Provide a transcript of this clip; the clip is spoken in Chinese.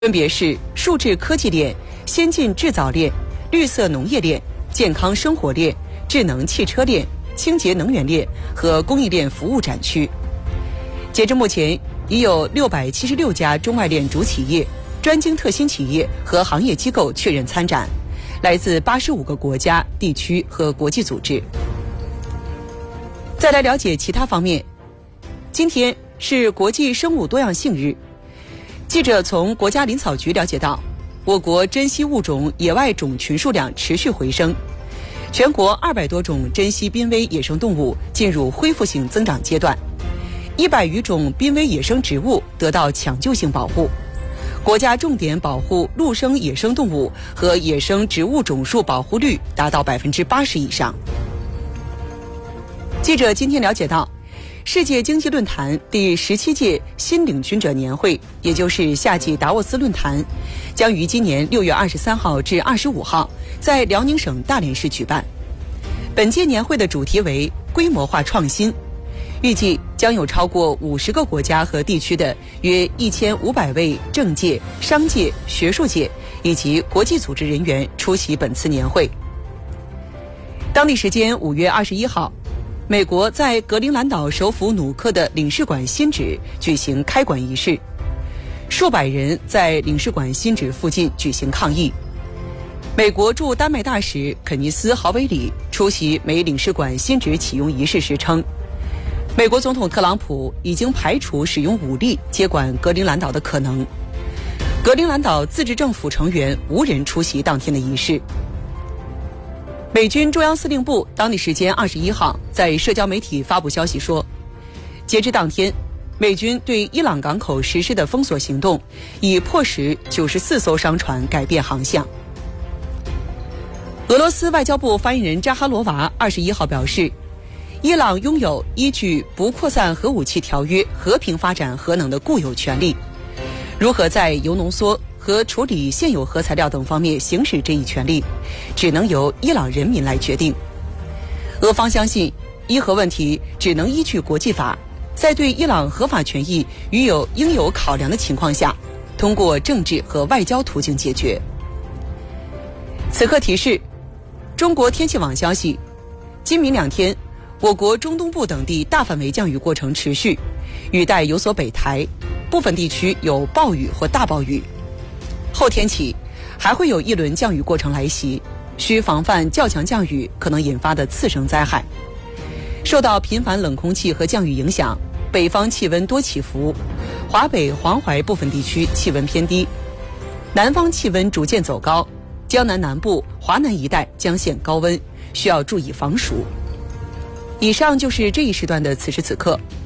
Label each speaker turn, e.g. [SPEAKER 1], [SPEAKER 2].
[SPEAKER 1] 分别是数字科技链、先进制造链、绿色农业链、健康生活链、智能汽车链、清洁能源链和供应链服务展区。截至目前，已有676家中外链主企业、专精特新企业和行业机构确认参展，来自85个国家、地区和国际组织。再来了解其他方面，今天是国际生物多样性日。记者从国家林草局了解到，我国珍稀物种野外种群数量持续回升，全国200多种珍稀濒危野生动物进入恢复性增长阶段，100余种濒危野生植物得到抢救性保护，国家重点保护陆生野生动物和野生植物种数保护率达到80%以上。记者今天了解到，世界经济论坛第17届新领军者年会，也就是夏季达沃斯论坛，将于今年6月23号至25号在辽宁省大连市举办。本届年会的主题为规模化创新，预计将有超过50个国家和地区的约1500位政界、商界、学术界以及国际组织人员出席本次年会。当地时间5月21号，美国在格陵兰岛首府努克的领事馆新址举行开馆仪式，数百人在领事馆新址附近举行抗议。美国驻丹麦大使肯尼斯·豪维里出席美领事馆新址启用仪式时称，美国总统特朗普已经排除使用武力接管格陵兰岛的可能。格陵兰岛自治政府成员无人出席当天的仪式。美军中央司令部当地时间21号在社交媒体发布消息说，截至当天，美军对伊朗港口实施的封锁行动已迫使94艘商船改变航向。俄罗斯外交部发言人扎哈罗娃21号表示，伊朗拥有依据不扩散核武器条约和平发展核能的固有权利，如何在铀浓缩和处理现有核材料等方面行使这一权利，只能由伊朗人民来决定。俄方相信，伊核问题只能依据国际法，在对伊朗合法权益予有应有考量的情况下，通过政治和外交途径解决。此刻提示，中国天气网消息，今明2天，我国中东部等地大范围降雨过程持续，雨带有所北抬，部分地区有暴雨或大暴雨。后天起，还会有一轮降雨过程来袭，需防范较强降雨可能引发的次生灾害。受到频繁冷空气和降雨影响，北方气温多起伏，华北、黄淮部分地区气温偏低，南方气温逐渐走高，江南南部、华南一带将现高温，需要注意防暑。以上就是这一时段的此时此刻，